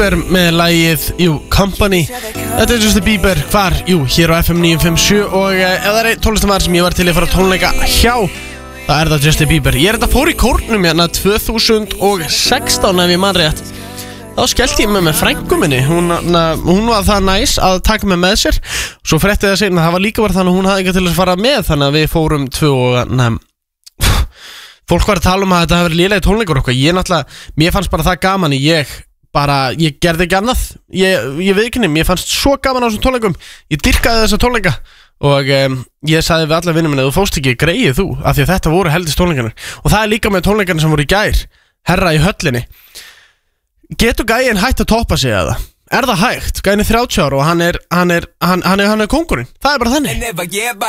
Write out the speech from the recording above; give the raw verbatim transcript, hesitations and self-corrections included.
Bieber með lagið, jú, Company. Þetta er Justin Bieber, hvar? Jú, hér á F M níu fimm sjö. Og uh, ef það er einn tónlistamæður sem ég var til að fara tónleika hjá, það er það Justin Bieber. Ég er þetta fór í kórnum hérna tvö þúsund og sextán ef ég man rétt. Þá skellti ég með með frænku minni. Hún, na, hún var það næs að taka mig með sér. Svo frétti það segna, það var líka verið þannig að hún hafði ekki til að fara með. Þannig að við fórum tvö og na, fólk var að tala um að þetta hafi verið lélegi tónleikur okkar. Ég náttúrulega, mér fannst bara það gaman. Ég bara, ég gerði ekki annað. Ég, ég veit ekki nefn, mér fannst svo gaman á þessum tónleikum. Ég dyrkaði þessa tónleika. Og um, ég sagði við alla vinnum minni, þú fóst ekki greið þú, af því að þetta voru heldist tónleikarnir. Og það er líka með tónleikarnir sem voru í gær. Herra í höllinni. Getur gæinn hægt að toppa sig eða? Er það hægt? Gæinn er þrjátíu ára og hann er, hann er, hann, hann er, hann er kóngurinn. Það er bara þannig.